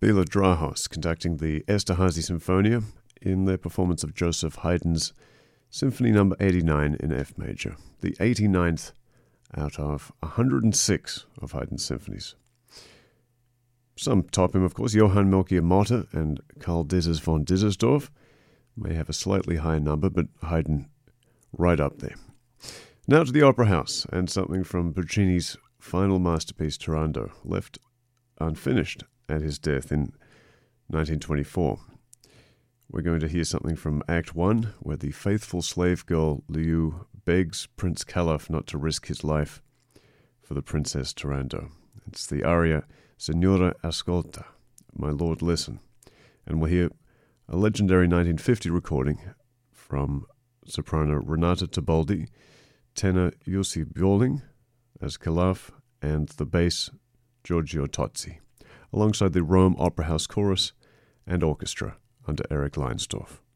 Bela Drahos conducting the Esterházy Sinfonia in their performance of Joseph Haydn's Symphony No. 89 in F major, the 89th out of 106 of Haydn's symphonies. Some top him, of course. Johann Melchior Motta and Karl Ditters von Dittersdorf may have a slightly higher number, but Haydn right up there. Now to the Opera House, and something from Puccini's final masterpiece, Turandot, left unfinished at his death in 1924. We're going to hear something from Act 1, where the faithful slave girl Liu begs Prince Calaf not to risk his life for the Princess Turandot. It's the aria Signora Ascolta, My Lord Listen. And we'll hear a legendary 1950 recording from soprano Renata Tebaldi, tenor Jussi Björling as Calaf, and the bass Giorgio Tozzi, alongside the Rome Opera House Chorus and Orchestra under Eric Leinsdorf.